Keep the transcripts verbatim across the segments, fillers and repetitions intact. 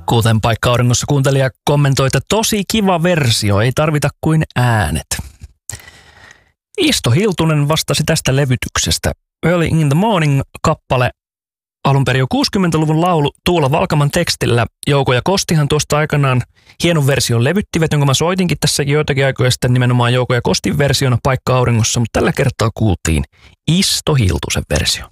Kuten Paikka Auringossa kuuntelija kommentoi, että tosi kiva versio, ei tarvita kuin äänet. Isto Hiltunen vastasi tästä levytyksestä. Early in the Morning -kappale, alun perin jo kuusikymmentäluvun laulu Tuula Valkaman tekstillä. Jouko ja Kostihan tuosta aikanaan hienon version levyttivät, jonka mä soitinkin tässä joitakin aikoja sitten nimenomaan Jouko ja Kostin versiona Paikka Auringossa, mutta tällä kertaa kuultiin Isto Hiltusen versio.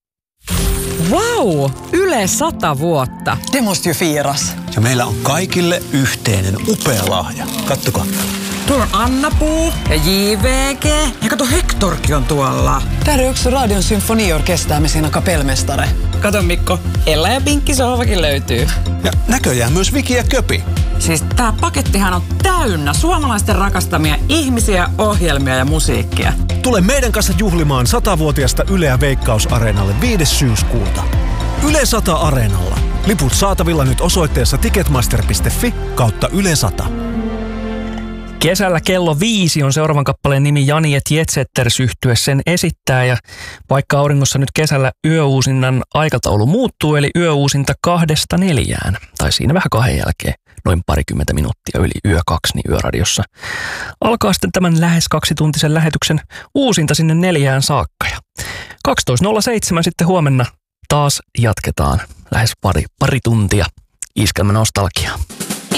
Vau! Yle sata vuotta. Det måste ju firas. Ja meillä on kaikille yhteinen upea lahja. Kattokaa. Tuolla on Anna-Puu ja J V G. Ja kato, Hektorkin on tuolla. Där är också Radion symfoniorkester med sina kapellmästare. Kato Mikko, Ella ja Pinkki sohvakin löytyy. Ja näköjään myös Viki ja Köpi. Siis tää pakettihan on täynnä suomalaisten rakastamia ihmisiä, ohjelmia ja musiikkia. Tule meidän kanssa juhlimaan satavuotiaasta Yleä Veikkaus-areenalle viides syyskuuta. Yle sata Areenalla. Liput saatavilla nyt osoitteessa ticketmaster piste fi kautta Yle sata. Kesällä kello viisi on seuraavan kappaleen nimi Jani ja Jetsetters -yhtye sen esittää, ja Paikka Auringossa nyt kesällä yöuusinnan aikataulu muuttuu, eli yöuusinta kahdesta neljään, tai siinä vähän kahden jälkeen, noin parikymmentä minuuttia yli yö kaksi, niin Yöradiossa alkaa sitten tämän lähes kaksituntisen lähetyksen uusinta sinne neljään saakka, ja kaksitoista nolla seitsemän sitten huomenna taas jatketaan lähes pari, pari tuntia Iskelmä nostalgiaa.